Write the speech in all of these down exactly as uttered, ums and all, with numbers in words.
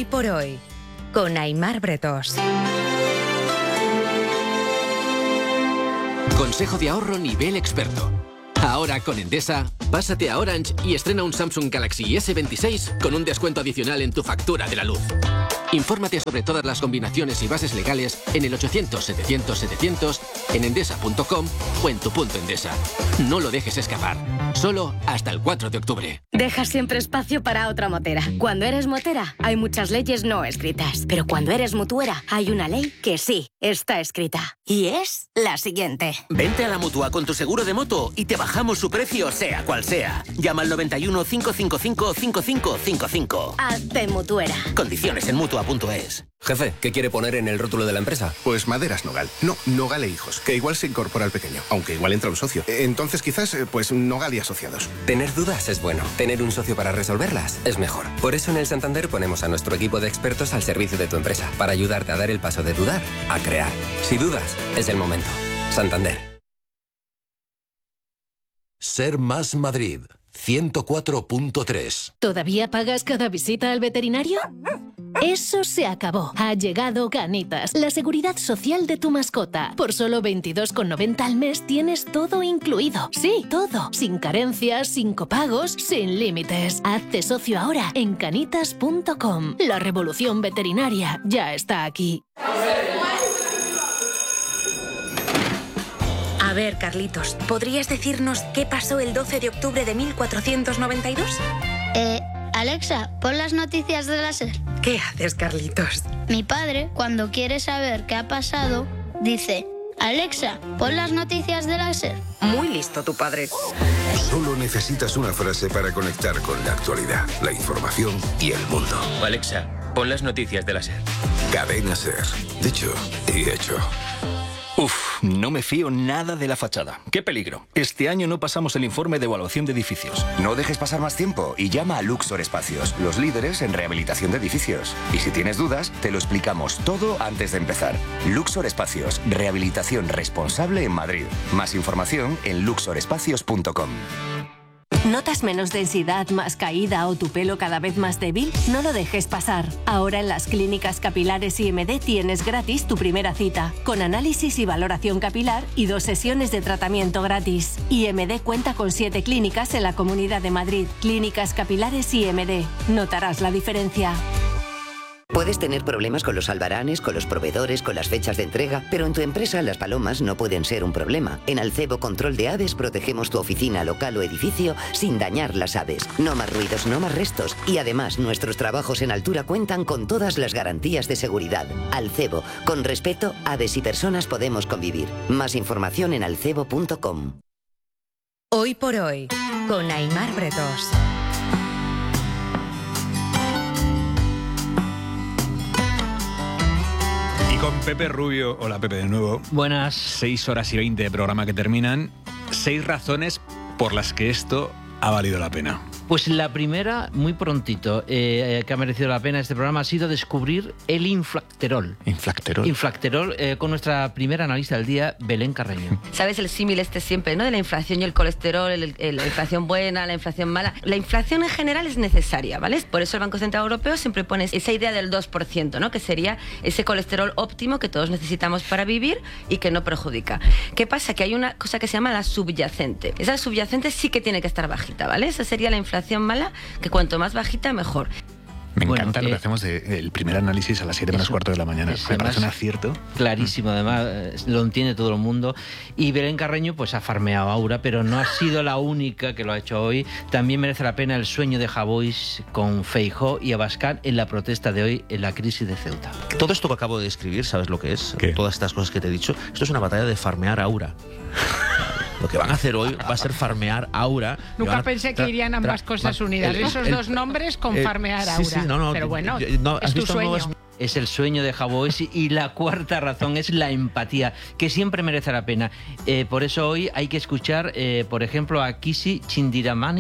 Hoy por hoy, con Aimar Bretos. Consejo de ahorro nivel experto. Ahora con Endesa, pásate a Orange y estrena un Samsung Galaxy ese veintiséis con un descuento adicional en tu factura de la luz. Infórmate sobre todas las combinaciones y bases legales en el ochocientos setecientos setecientos, en endesa punto com o en tu punto Endesa. No lo dejes escapar. Solo hasta el cuatro de octubre. Deja siempre espacio para otra motera. Cuando eres motera, hay muchas leyes no escritas. Pero cuando eres mutuera, hay una ley que sí está escrita. Y es la siguiente. Vente a la Mutua con tu seguro de moto y te bajamos su precio, sea cual sea. Llama al noventa y uno, cinco cinco cinco, cinco cinco cinco cinco. Hazte mutuera. Condiciones en mutua punto es. Jefe, ¿qué quiere poner en el rótulo de la empresa? Pues Maderas Nogal. No, Nogal e Hijos, que igual se incorpora al pequeño, aunque igual entra un socio. Entonces quizás, pues Nogal y Asociados. Tener dudas es bueno. Tener un socio para resolverlas es mejor. Por eso en el Santander ponemos a nuestro equipo de expertos al servicio de tu empresa, para ayudarte a dar el paso de dudar a crear. Si dudas, es el momento. Santander. Ser Más Madrid, ciento cuatro punto tres. ¿Todavía pagas cada visita al veterinario? Eso se acabó. Ha llegado Canitas, la seguridad social de tu mascota. Por solo veintidós con noventa al mes tienes todo incluido. Sí, todo. Sin carencias, sin copagos, sin límites. Hazte socio ahora en canitas punto com. La revolución veterinaria ya está aquí. A ver, Carlitos, ¿podrías decirnos qué pasó el doce de octubre de mil cuatrocientos noventa y dos? Eh, Alexa, pon las noticias de la SER. ¿Qué haces, Carlitos? Mi padre, cuando quiere saber qué ha pasado, dice: Alexa, pon las noticias de la SER. Muy listo tu padre. Solo necesitas una frase para conectar con la actualidad, la información y el mundo. Alexa, pon las noticias de la SER. Cadena SER. Dicho y hecho. Uf, no me fío nada de la fachada. ¡Qué peligro! Este año no pasamos el informe de evaluación de edificios. No dejes pasar más tiempo y llama a Luxor Espacios, los líderes en rehabilitación de edificios. Y si tienes dudas, te lo explicamos todo antes de empezar. Luxor Espacios, rehabilitación responsable en Madrid. Más información en luxor espacios punto com. ¿Notas menos densidad, más caída o tu pelo cada vez más débil? No lo dejes pasar. Ahora en las clínicas capilares I M D tienes gratis tu primera cita, con análisis y valoración capilar y dos sesiones de tratamiento gratis. I M D cuenta con siete clínicas en la Comunidad de Madrid. Clínicas capilares I M D. Notarás la diferencia. Puedes tener problemas con los albaranes, con los proveedores, con las fechas de entrega, pero en tu empresa las palomas no pueden ser un problema. En Alcebo Control de Aves protegemos tu oficina, local o edificio sin dañar las aves. No más ruidos, no más restos. Y además, nuestros trabajos en altura cuentan con todas las garantías de seguridad. Alcebo, con respeto, aves y personas podemos convivir. Más información en alcebo punto com. Hoy por hoy, con Aimar Bretos. Con Pepe Rubio. Hola, Pepe, de nuevo. Buenas. Seis horas y veinte de programa que terminan. Seis razones por las que esto ha valido la pena. Pues la primera, muy prontito, eh, que ha merecido la pena este programa, ha sido descubrir el inflacterol. ¿Inflacterol? Inflacterol, eh, con nuestra primera analista del día, Belén Carreño. ¿Sabes el símil este siempre, ¿no? De la inflación y el colesterol, el, el, la inflación buena, la inflación mala. La inflación en general es necesaria, ¿vale? Por eso el Banco Central Europeo siempre pone esa idea del dos por ciento, ¿no? Que sería ese colesterol óptimo que todos necesitamos para vivir y que no perjudica. ¿Qué pasa? Que hay una cosa que se llama la subyacente. Esa subyacente sí que tiene que estar bajita, ¿vale? Esa sería la inflación mala, que cuanto más bajita, mejor. Me bueno, encanta eh, lo que hacemos del primer análisis a las siete menos cuarto de la mañana. Me parece un acierto. Clarísimo, además, eh, lo entiende todo el mundo. Y Belén Carreño pues ha farmeado a Aura, pero no ha sido la única que lo ha hecho hoy. También merece la pena el sueño de Javois con Feijóo y Abascal en la protesta de hoy en la crisis de Ceuta. Todo esto que acabo de describir, ¿sabes lo que es? ¿Qué? Todas estas cosas que te he dicho, esto es una batalla de farmear a Aura. Lo que van a hacer hoy va a ser farmear Aura. Nunca pensé que irían ambas cosas unidas. El, Esos el, dos nombres con el, farmear sí, Aura. Sí, no, no, pero bueno, yo, no, es tu sueño. Nuevas... Es el sueño de Javois. Y la cuarta razón es la empatía, que siempre merece la pena. Eh, por eso hoy hay que escuchar, eh, por ejemplo, a Kishi Chindiramani,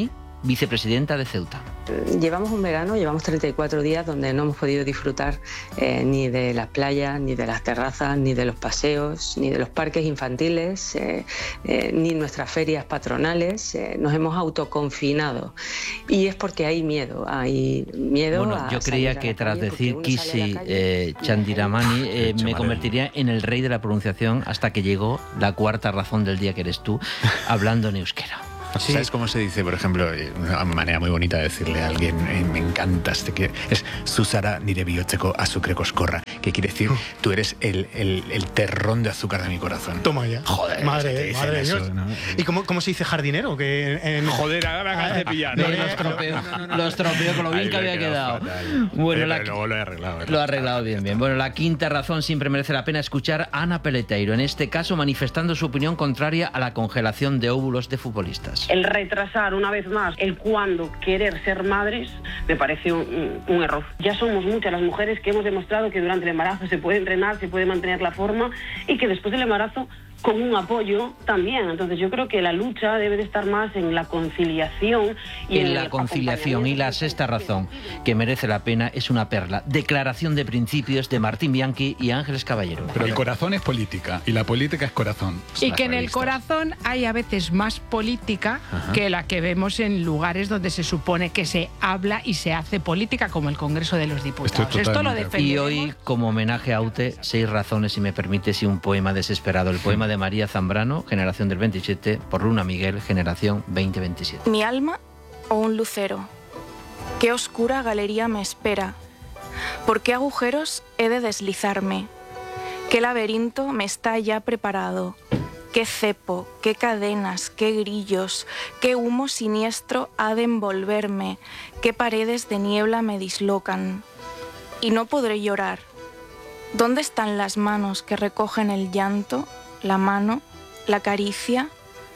vicepresidenta de Ceuta. Llevamos un verano, llevamos treinta y cuatro días donde no hemos podido disfrutar eh, ni de las playas, ni de las terrazas, ni de los paseos, ni de los parques infantiles, eh, eh, ni nuestras ferias patronales. Eh, nos hemos autoconfinado y es porque hay miedo, hay miedo bueno, a yo creía que tras decir Kisi eh, Chandiramani eh, me convertiría en el rey de la pronunciación hasta que llegó la cuarta razón del día, que eres tú, hablando en euskera. Sí. ¿Sabes cómo se dice, por ejemplo, una manera muy bonita de decirle a alguien, eh, me encanta este que es Susara nire bihotzeko azukre koskorra, que quiere decir, tú eres el, el, el terrón de azúcar de mi corazón. Toma ya. Joder, madre, es madre eso, Dios. ¿no? ¿Y cómo, cómo se dice jardinero? Que en... Joder, ahora me acabas de pillar. No, los tropeo, no, no, no, los tropeo con lo bien que había quedado. Fatal. Bueno, Oye, la, luego lo he arreglado. ¿verdad? Lo ha arreglado bien, bien. Bueno, la quinta razón siempre merece la pena escuchar a Ana Peleteiro, en este caso manifestando su opinión contraria a la congelación de óvulos de futbolistas. El retrasar una vez más el cuándo querer ser madres me parece un, un error. Ya somos muchas las mujeres que hemos demostrado que durante el embarazo se puede entrenar, se puede mantener la forma y que después del embarazo con un apoyo también. Entonces yo creo que la lucha debe de estar más en la conciliación. Y en, en la conciliación. Y la sexta razón que merece la pena es una perla. Declaración de principios de Martín Bianchi y Ángeles Caballero. Pero el corazón es política y la política es corazón. Y que en el corazón hay a veces más política Ajá. que la que vemos en lugares donde se supone que se habla y se hace política, como el Congreso de los Diputados. Esto lo defendemos. Y hoy, como homenaje a Aute, seis razones, si me permites, y un poema desesperado. El poema de María Zambrano, generación del veintisiete, por Luna Miguel, generación veinte veintisiete. Mi alma o un lucero. Qué oscura galería me espera. ¿Por qué agujeros he de deslizarme? ¿Qué laberinto me está ya preparado? ¿Qué cepo, qué cadenas, qué grillos, qué humo siniestro ha de envolverme? ¿Qué paredes de niebla me dislocan? Y no podré llorar. ¿Dónde están las manos que recogen el llanto? La mano, la caricia,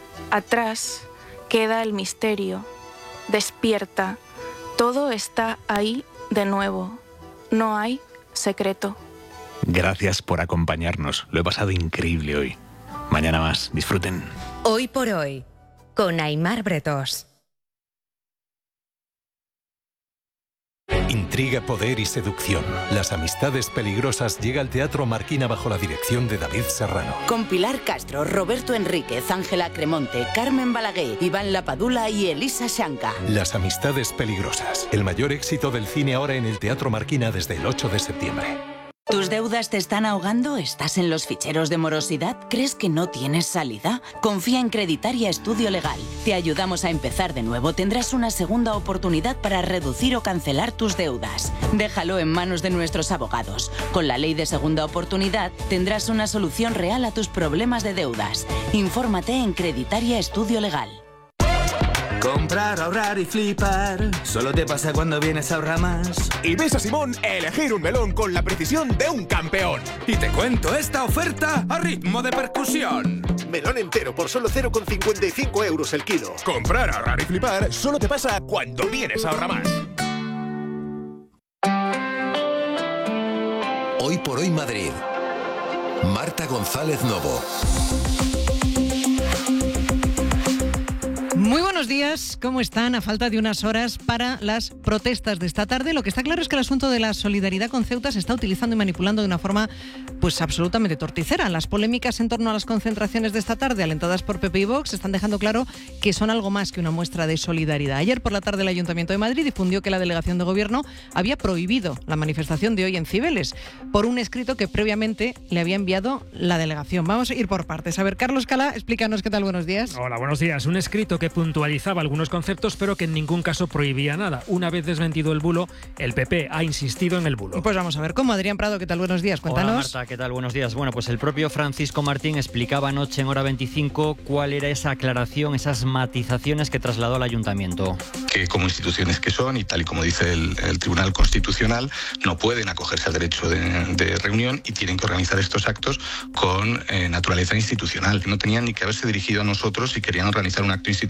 atrás queda el misterio. Despierta, todo está ahí de nuevo. No hay secreto. Gracias por acompañarnos. Lo he pasado increíble hoy. Mañana más. Disfruten. Hoy por hoy, con Aimar Bretos. Intriga, poder y seducción. Las amistades peligrosas llega al Teatro Marquina bajo la dirección de David Serrano. Con Pilar Castro, Roberto Enríquez, Ángela Cremonte, Carmen Balaguer, Iván Lapadula y Elisa Shanka. Las amistades peligrosas. El mayor éxito del cine ahora en el Teatro Marquina desde el ocho de septiembre. ¿Tus deudas te están ahogando? ¿Estás en los ficheros de morosidad? ¿Crees que no tienes salida? Confía en Creditaria Estudio Legal. Te ayudamos a empezar de nuevo. Tendrás una segunda oportunidad para reducir o cancelar tus deudas. Déjalo en manos de nuestros abogados. Con la ley de segunda oportunidad tendrás una solución real a tus problemas de deudas. Infórmate en Creditaria Estudio Legal. Comprar, ahorrar y flipar solo te pasa cuando vienes a Ahorramás. Y ves a Simón elegir un melón con la precisión de un campeón. Y te cuento esta oferta a ritmo de percusión. Melón entero por solo cero coma cincuenta y cinco euros el kilo. Comprar, ahorrar y flipar solo te pasa cuando vienes a Ahorramás. Hoy por hoy Madrid. Marta González Novo. Muy buenos días, ¿cómo están? A falta de unas horas para las protestas de esta tarde, lo que está claro es que el asunto de la solidaridad con Ceuta se está utilizando y manipulando de una forma pues absolutamente torticera. Las polémicas en torno a las concentraciones de esta tarde, alentadas por P P y Vox, están dejando claro que son algo más que una muestra de solidaridad. Ayer por la tarde el Ayuntamiento de Madrid difundió que la delegación de gobierno había prohibido la manifestación de hoy en Cibeles por un escrito que previamente le había enviado la delegación. Vamos a ir por partes. A ver, Carlos Cala, explícanos qué tal, buenos días. Hola, buenos días. Un escrito que puntualizaba algunos conceptos, pero que en ningún caso prohibía nada. Una vez desmentido el bulo, el P P ha insistido en el bulo. Pues vamos a ver cómo. Adrián Prado, ¿qué tal? Buenos días, cuéntanos. Hola Marta, ¿qué tal? Buenos días. Bueno, pues el propio Francisco Martín explicaba anoche en Hora veinticinco cuál era esa aclaración, esas matizaciones que trasladó al Ayuntamiento. Que como instituciones que son, y tal y como dice el, el Tribunal Constitucional, no pueden acogerse al derecho de, de reunión y tienen que organizar estos actos con eh, naturaleza institucional. No tenían ni que haberse dirigido a nosotros si querían organizar un acto institucional.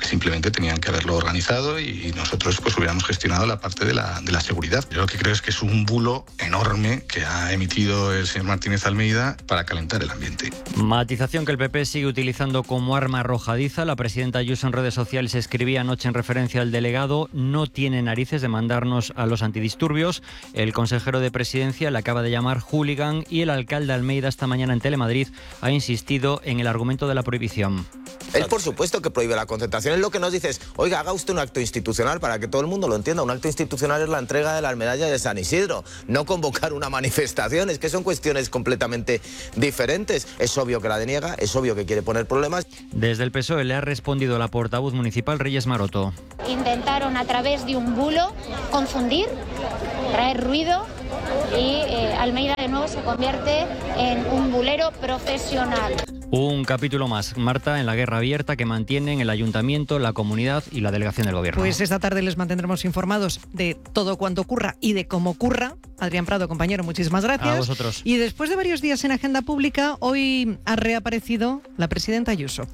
simplemente tenían que haberlo organizado y nosotros pues hubiéramos gestionado la parte de la, de la seguridad. Yo lo que creo es que es un bulo enorme que ha emitido el señor Martínez Almeida para calentar el ambiente. Matización que el P P sigue utilizando como arma arrojadiza. La presidenta Ayuso en redes sociales escribía anoche en referencia al delegado: no tiene narices de mandarnos a los antidisturbios. El consejero de Presidencia le acaba de llamar hooligan y el alcalde Almeida esta mañana en Telemadrid ha insistido en el argumento de la prohibición. Él, por supuesto, que prohíbe la concentración. Es lo que nos dice es, oiga, haga usted un acto institucional para que todo el mundo lo entienda. Un acto institucional es la entrega de las medallas de San Isidro, no convocar una manifestación. Es que son cuestiones completamente diferentes. Es obvio que la deniega, es obvio que quiere poner problemas. Desde el P S O E le ha respondido la portavoz municipal Reyes Maroto. Intentaron a través de un bulo confundir, traer ruido y eh, Almeida de nuevo se convierte en un bulero profesional. Un capítulo más, Marta, en la guerra abierta que mantienen el Ayuntamiento, la comunidad y la delegación del Gobierno. Pues esta tarde les mantendremos informados de todo cuanto ocurra y de cómo ocurra. Adrián Prado, compañero, muchísimas gracias. A vosotros. Y después de varios días en agenda pública, hoy ha reaparecido la presidenta Ayuso.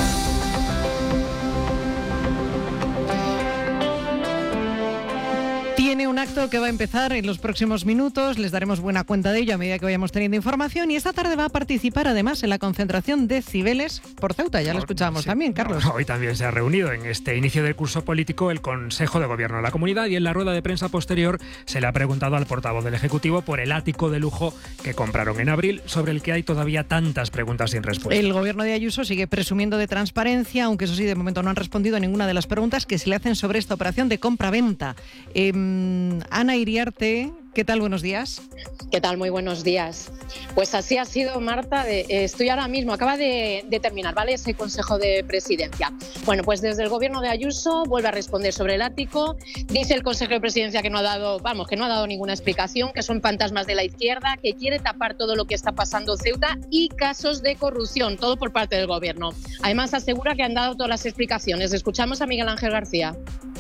Tiene un acto que va a empezar en los próximos minutos, les daremos buena cuenta de ello a medida que vayamos teniendo información, y esta tarde va a participar además en la concentración de Cibeles por Ceuta, ya lo escuchábamos sí. también, Carlos. Hoy también se ha reunido en este inicio del curso político el Consejo de Gobierno de la Comunidad y en la rueda de prensa posterior se le ha preguntado al portavoz del Ejecutivo por el ático de lujo que compraron en abril, sobre el que hay todavía tantas preguntas sin respuesta. El Gobierno de Ayuso sigue presumiendo de transparencia, aunque eso sí, de momento no han respondido a ninguna de las preguntas que se le hacen sobre esta operación de compra-venta. Eh, Ana Iriarte, ¿qué tal? Buenos días. ¿Qué tal? Muy buenos días. Pues así ha sido, Marta. De, eh, estoy ahora mismo, acaba de, de terminar, ¿vale? Ese Consejo de Presidencia. Bueno, pues desde el Gobierno de Ayuso vuelve a responder sobre el ático. Dice el Consejo de Presidencia que no ha dado, vamos, que no ha dado ninguna explicación, que son fantasmas de la izquierda, que quiere tapar todo lo que está pasando en Ceuta y casos de corrupción, todo por parte del Gobierno. Además, asegura que han dado todas las explicaciones. Escuchamos a Miguel Ángel García.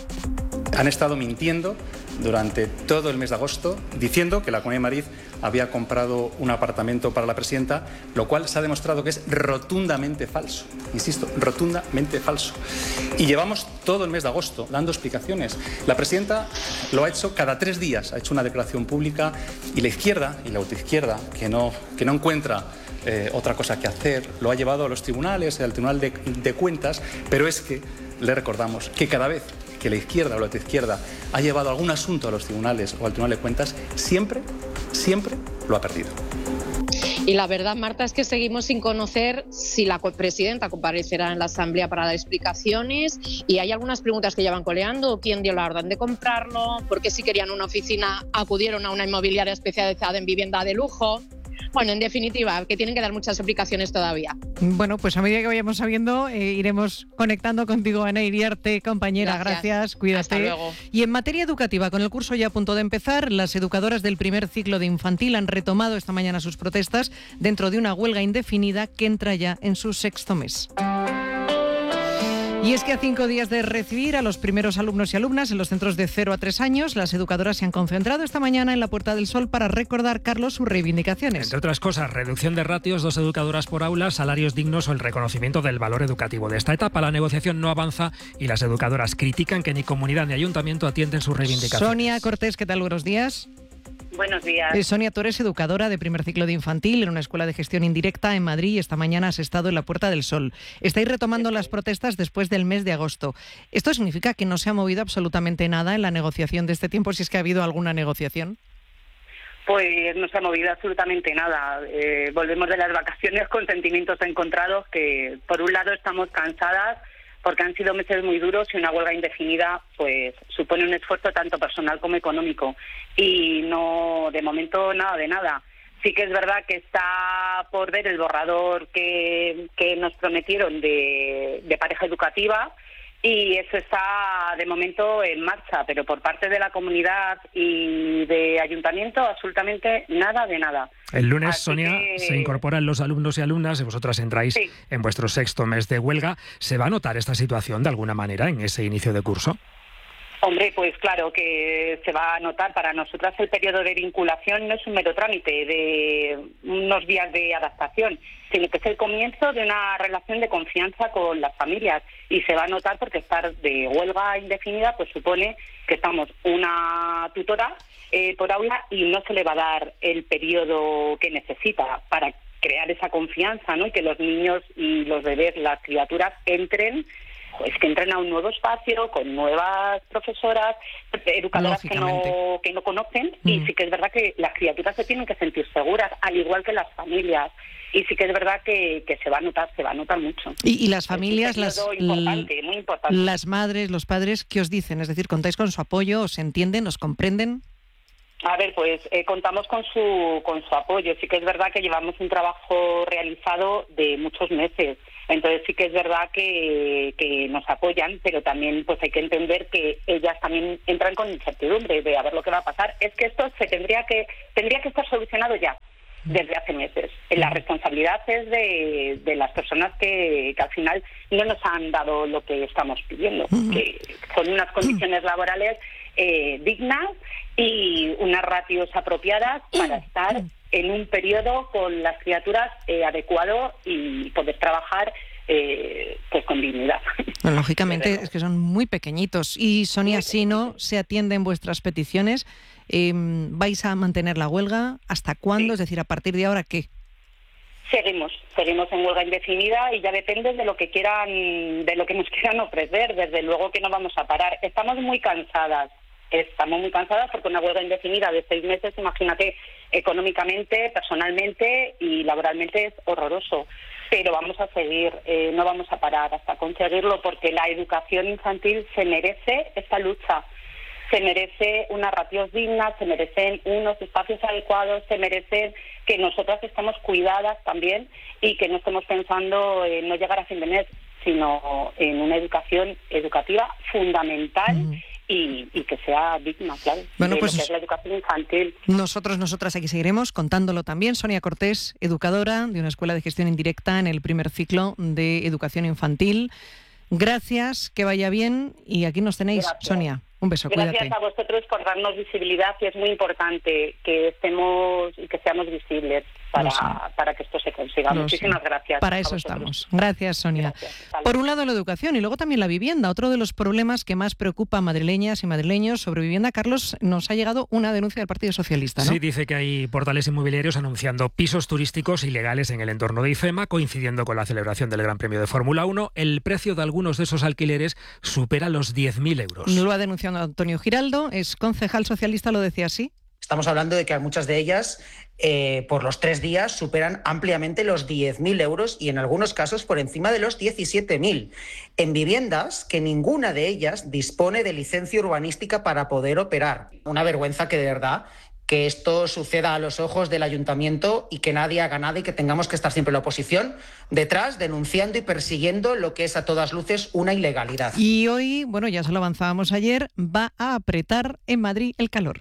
Han estado mintiendo durante todo el mes de agosto, diciendo que la Comunidad de Madrid había comprado un apartamento para la presidenta, lo cual se ha demostrado que es rotundamente falso. Insisto, rotundamente falso. Y llevamos todo el mes de agosto dando explicaciones. La presidenta lo ha hecho cada tres días, ha hecho una declaración pública, y la izquierda y la ultraizquierda, que no, que no encuentra eh, otra cosa que hacer, lo ha llevado a los tribunales, al Tribunal de, de Cuentas, pero es que le recordamos que cada vez que la izquierda o la izquierda ha llevado algún asunto a los tribunales o al Tribunal de Cuentas, siempre, siempre lo ha perdido. Y la verdad, Marta, es que seguimos sin conocer si la presidenta comparecerá en la Asamblea para dar explicaciones, y hay algunas preguntas que ya van coleando: quién dio la orden de comprarlo, por qué si querían una oficina acudieron a una inmobiliaria especializada en vivienda de lujo. Bueno, en definitiva, que tienen que dar muchas explicaciones todavía. Bueno, pues a medida que vayamos sabiendo, eh, iremos conectando contigo, Ana Iriarte, compañera. Gracias, gracias, cuídate. Hasta luego. Y en materia educativa, con el curso ya a punto de empezar, las educadoras del primer ciclo de infantil han retomado esta mañana sus protestas dentro de una huelga indefinida que entra ya en su sexto mes. Y es que a cinco días de recibir a los primeros alumnos y alumnas en los centros de cero a tres años, las educadoras se han concentrado esta mañana en la Puerta del Sol para recordar, Carlos, sus reivindicaciones. Entre otras cosas, reducción de ratios, dos educadoras por aula, salarios dignos o el reconocimiento del valor educativo de esta etapa. La negociación no avanza y las educadoras critican que ni comunidad ni ayuntamiento atienden sus reivindicaciones. Sonia Cortés, ¿qué tal? Buenos días. Buenos días. Eh, Sonia, tú eres educadora de primer ciclo de infantil en una escuela de gestión indirecta en Madrid y esta mañana has estado en la Puerta del Sol. Estáis retomando las protestas después del mes de agosto. ¿Esto significa que no se ha movido absolutamente nada en la negociación de este tiempo, si es que ha habido alguna negociación? Pues no se ha movido absolutamente nada. Eh, volvemos de las vacaciones con sentimientos encontrados, que por un lado estamos cansadas porque han sido meses muy duros y una huelga indefinida pues supone un esfuerzo tanto personal como económico, y no, de momento, nada de nada. Sí que es verdad que está por ver el borrador que, que nos prometieron de, de pareja educativa, y eso está de momento en marcha, pero por parte de la comunidad y de ayuntamiento absolutamente nada de nada. El lunes, Así Sonia, que... se incorporan los alumnos y alumnas y vosotras entráis sí. en vuestro sexto mes de huelga. ¿Se va a notar esta situación de alguna manera en ese inicio de curso? Hombre, pues claro que se va a notar. Para nosotras el periodo de vinculación no es un mero trámite de unos días de adaptación, sino que es el comienzo de una relación de confianza con las familias, y se va a notar porque estar de huelga indefinida pues supone que estamos una tutora eh, por aula y no se le va a dar el periodo que necesita para crear esa confianza, ¿no? Y que los niños y los bebés, las criaturas, entren pues que entren a un nuevo espacio con nuevas profesoras, educadoras que no, que no conocen, mm. y sí que es verdad que las criaturas se tienen que sentir seguras, al igual que las familias, y sí que es verdad que, que se va a notar, se va a notar mucho. Y, y las familias, las, importante, muy importante. las madres, los padres, ¿qué os dicen? Es decir, ¿contáis con su apoyo? ¿Os entienden? ¿Os comprenden? A ver, pues eh, contamos con su con su apoyo. Sí que es verdad que llevamos un trabajo realizado de muchos meses. Entonces sí que es verdad que, que nos apoyan, pero también pues hay que entender que ellas también entran con incertidumbre de a ver lo que va a pasar. Es que esto se tendría que tendría que estar solucionado ya, desde hace meses. La responsabilidad es de, de las personas que, que al final no nos han dado lo que estamos pidiendo, que son unas condiciones laborales eh, dignas y unas ratios apropiadas para estar en un periodo con las criaturas eh, adecuado y poder trabajar eh, pues con dignidad. Bueno, lógicamente es que son muy pequeñitos. Y Sonia, si no se atienden vuestras peticiones, eh, ¿vais a mantener la huelga? ¿Hasta cuándo? Sí. Es decir, ¿a partir de ahora qué? Seguimos, seguimos en huelga indefinida y ya depende de lo que quieran, de lo que nos quieran ofrecer. Desde luego que no vamos a parar. Estamos muy cansadas. Estamos muy cansadas porque una huelga indefinida de seis meses, imagínate, económicamente, personalmente y laboralmente es horroroso. Pero vamos a seguir, eh, no vamos a parar hasta conseguirlo, porque la educación infantil se merece esta lucha. Se merece unas ratios dignas, se merecen unos espacios adecuados, se merecen que nosotras estemos cuidadas también y que no estemos pensando en no llegar a fin de mes, sino en una educación educativa fundamental. Mm. Y, y que sea digna, claro, bueno, de pues lo que es la educación infantil. Nosotros, nosotras aquí seguiremos contándolo también. Sonia Cortés, educadora de una escuela de gestión indirecta en el primer ciclo de educación infantil. Gracias, que vaya bien y aquí nos tenéis. Gracias. Sonia, un beso, Gracias cuídate. a vosotros por darnos visibilidad, y es muy importante que estemos y que seamos visibles para, para que esto se consiga. Lo Muchísimas sé. gracias. Para eso estamos. Gracias, Sonia. Gracias. Por un lado la educación y luego también la vivienda. Otro de los problemas que más preocupa a madrileñas y madrileños sobre vivienda. Carlos, nos ha llegado una denuncia del Partido Socialista, ¿no? Sí, dice que hay portales inmobiliarios anunciando pisos turísticos ilegales en el entorno de IFEMA, coincidiendo con la celebración del Gran Premio de Fórmula uno. El precio de algunos de esos alquileres supera los diez mil euros. Lo ha denunciado Antonio Giraldo, es concejal socialista, lo decía así. Estamos hablando de que muchas de ellas, eh, por los tres días, superan ampliamente los diez mil euros y en algunos casos por encima de los diecisiete mil. En viviendas que ninguna de ellas dispone de licencia urbanística para poder operar. Una vergüenza que de verdad que esto suceda a los ojos del ayuntamiento y que nadie haga nada y que tengamos que estar siempre en la oposición detrás, denunciando y persiguiendo lo que es a todas luces una ilegalidad. Y hoy, bueno, ya se lo avanzábamos ayer, va a apretar en Madrid el calor.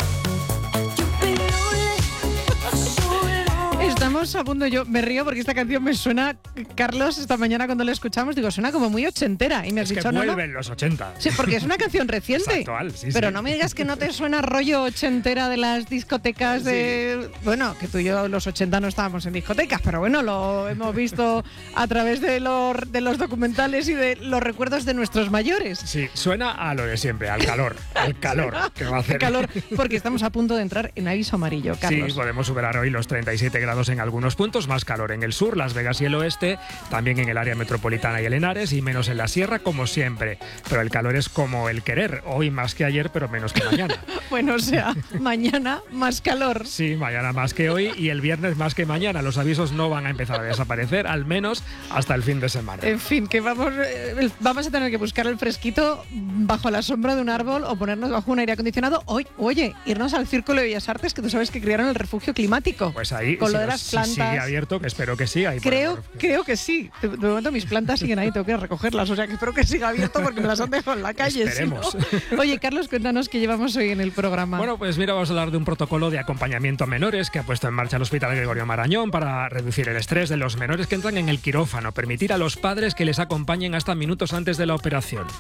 Estamos a punto, yo me río porque esta canción me suena, Carlos, esta mañana cuando la escuchamos, digo, suena como muy ochentera. Y me has es dicho, que no, vuelven no. los ochenta. Sí, porque es una canción reciente. Es actual, sí, Pero sí. no me digas que no te suena rollo ochentera de las discotecas de... Sí. Bueno, que tú y yo los ochenta no estábamos en discotecas, pero bueno, lo hemos visto a través de los, de los documentales y de los recuerdos de nuestros mayores. Sí, suena a lo de siempre, al calor, al calor que va a hacer. Calor, porque estamos a punto de entrar en aviso amarillo, Carlos. Sí, podemos superar hoy los treinta y siete grados en algunos puntos, más calor en el sur, Las Vegas y el oeste, también en el área metropolitana y el Henares, y menos en la sierra, como siempre. Pero el calor es como el querer, hoy más que ayer, pero menos que mañana. Bueno, o sea, mañana más calor. Sí, mañana más que hoy y el viernes más que mañana. Los avisos no van a empezar a desaparecer, al menos hasta el fin de semana. En fin, que vamos, eh, vamos a tener que buscar el fresquito bajo la sombra de un árbol o ponernos bajo un aire acondicionado. Oye, oye, irnos al Círculo de Bellas Artes, que tú sabes que crearon el refugio climático. Pues ahí, con si lo de las si plantas. sigue abierto, que espero que sí. Ahí creo, creo que sí. De, de momento mis plantas siguen ahí, tengo que recogerlas. O sea, que espero que siga abierto porque me las han dejado en la calle. Esperemos. Si no. Oye, Carlos, cuéntanos qué llevamos hoy en el programa. Bueno, pues mira, vamos a hablar de un protocolo de acompañamiento a menores que ha puesto en marcha el Hospital Gregorio Marañón para reducir el estrés de los menores que entran en el quirófano, permitir a los padres que les acompañen hasta minutos antes de la operación.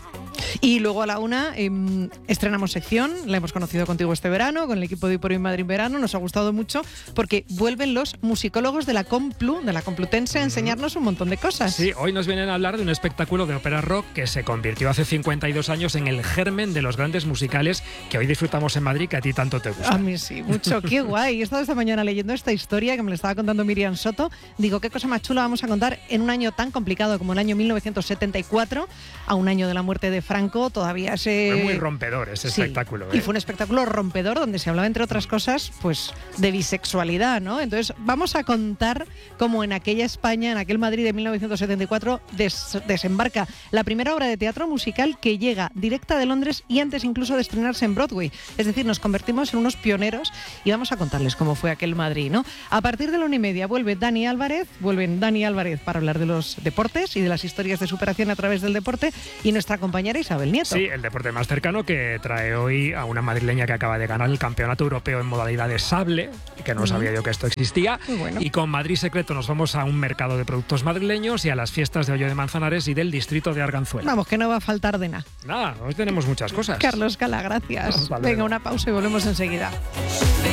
Y luego a la una eh, estrenamos sección, la hemos conocido contigo este verano, con el equipo de Por Hoy Madrid Verano, nos ha gustado mucho porque vuelven los musicólogos de la Complu, de la Complutense, a enseñarnos un montón de cosas. Sí, hoy nos vienen a hablar de un espectáculo de ópera rock que se convirtió hace cincuenta y dos años en el germen de los grandes musicales que hoy disfrutamos en Madrid, que a ti tanto te gusta. A mí sí, mucho, qué guay. He estado esta mañana leyendo esta historia que me la estaba contando Miriam Soto. Digo, qué cosa más chula vamos a contar en un año tan complicado como el año mil novecientos setenta y cuatro, a un año de la muerte de Franco, todavía se... Fue muy rompedor ese sí, espectáculo. ¿eh? Y fue un espectáculo rompedor donde se hablaba, entre otras cosas, pues de bisexualidad, ¿no? Entonces, vamos a contar cómo en aquella España, en aquel Madrid de mil novecientos setenta y cuatro, des- desembarca la primera obra de teatro musical que llega directa de Londres y antes incluso de estrenarse en Broadway. Es decir, nos convertimos en unos pioneros y vamos a contarles cómo fue aquel Madrid, ¿no? A partir de la una y media vuelve Dani Álvarez, vuelven Dani Álvarez para hablar de los deportes y de las historias de superación a través del deporte, y nuestra compañera Isabel Nieto. Sí, el deporte más cercano, que trae hoy a una madrileña que acaba de ganar el Campeonato Europeo en modalidad de sable, que no uh-huh. sabía yo que esto existía. Bueno. Y con Madrid Secreto nos vamos a un mercado de productos madrileños y a las fiestas de Hoyo de Manzanares y del distrito de Arganzuela. Vamos, que no va a faltar de nada. Nada, hoy tenemos muchas cosas. Carlos Cala, gracias. Venga, una pausa y volvemos enseguida.